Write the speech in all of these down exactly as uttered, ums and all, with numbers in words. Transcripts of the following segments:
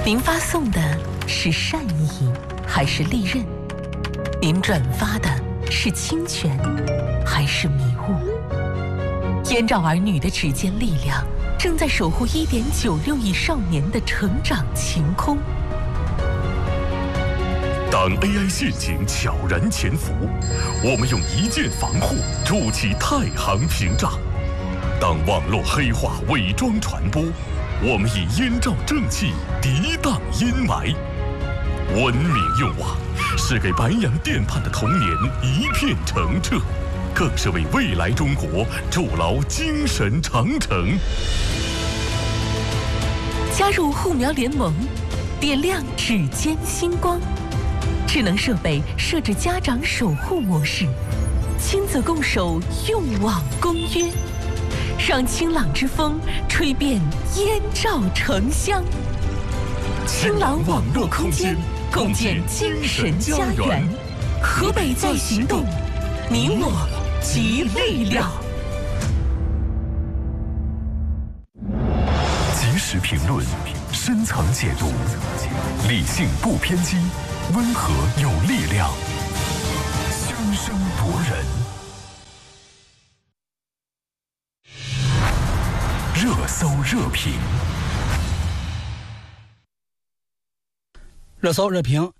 您发送的是善意还是利刃？您转发的是侵权还是迷雾？燕赵儿女的指尖力量正在守护 一点九六亿少年的成长晴空。 当 A I 陷阱悄然潜伏，我们用一键防护筑起太行屏障；当网络黑化伪装传播，我们以燕赵正气涤荡阴霾。文明用网是给白洋淀畔的童年一片澄澈，更是为未来中国筑牢精神长城。 加入护苗联盟，点亮指尖星光。智能设备设置家长守护模式，亲子共守用网公约，让清朗之风吹遍燕赵城乡。清朗网络空间，共建精神家园。河北在行动，你我集力量。 及时评论，深层解读，理性不偏激，温和有力量，声声夺人。热搜热评， 热搜热评。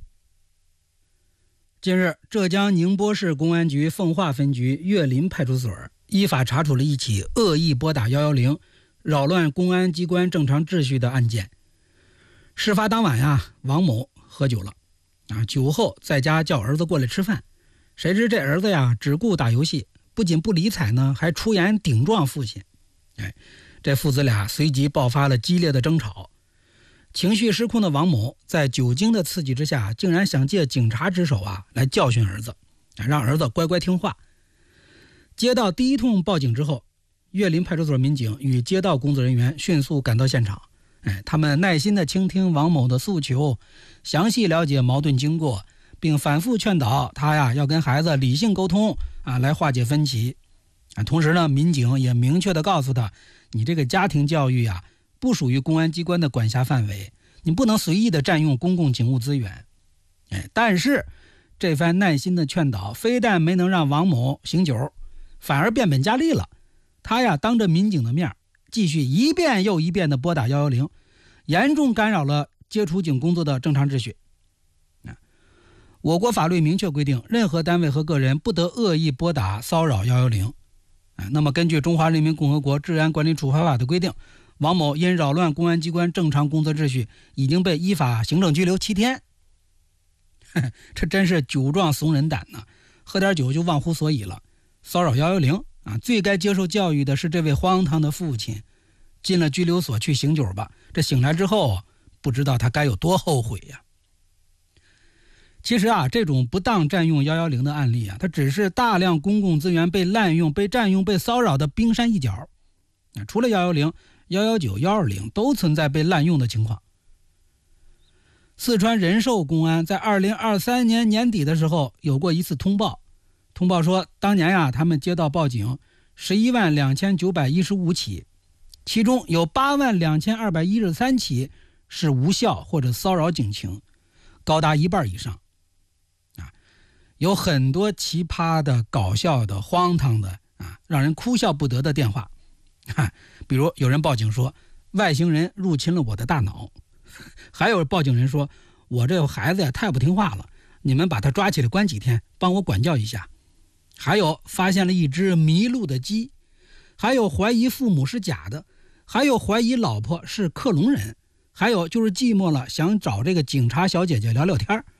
近日，浙江宁波市公安局奉化分局岳林派出所依法查处了一起恶意拨打一一零、扰乱公安机关正常秩序的案件。事发当晚呀，王某喝酒了啊，酒后在家叫儿子过来吃饭，谁知这儿子呀只顾打游戏，不仅不理睬呢，还出言顶撞父亲。哎，这父子俩随即爆发了激烈的争吵。情绪失控的王某在酒精的刺激之下，竟然想借警察之手啊来教训儿子，让儿子乖乖听话。接到第一通报警之后，岳林派出所民警与街道工作人员迅速赶到现场。哎，他们耐心地倾听王某的诉求，详细了解矛盾经过，并反复劝导他呀要跟孩子理性沟通啊，来化解分歧。啊，同时呢，民警也明确地告诉他，你这个家庭教育啊不属于公安机关的管辖范围，你不能随意地占用公共警务资源。哎，但是这番耐心的劝导非但没能让王某醒酒，反而变本加厉了。他呀当着民警的面继续一遍又一遍地拨打一一零，严重干扰了接处警工作的正常秩序。我国法律明确规定，任何单位和个人不得恶意拨打骚扰一一零。那么根据中华人民共和国治安管理处罚法的规定，王某因扰乱公安机关正常工作秩序，已经被依法行政拘留七天。这真是酒壮怂人胆呐！喝点酒就忘乎所以了，骚扰一一零啊！最该接受教育的是这位荒唐的父亲，进了拘留所去醒酒吧，这醒来之后，不知道他该有多后悔呀！其实啊，这种不当占用一一零的案例啊，它只是大量公共资源被滥用、被占用、被骚扰的冰山一角。除了一一零、一一九、一二零都存在被滥用的情况。四川仁寿公安在二零二三年年底的时候有过一次通报，通报说当年呀、啊，他们接到报警十一万两千九百一十五起，其中有八万两千二百一十三起是无效或者骚扰警情，高达一半以上。啊，有很多奇葩的、搞笑的、荒唐的啊，让人哭笑不得的电话。比如有人报警说外星人入侵了我的大脑，还有报警人说我这孩子呀太不听话了，你们把他抓起来关几天，帮我管教一下。还有发现了一只迷路的鸡，还有怀疑父母是假的，还有怀疑老婆是克隆人，还有就是寂寞了想找这个警察小姐姐聊聊天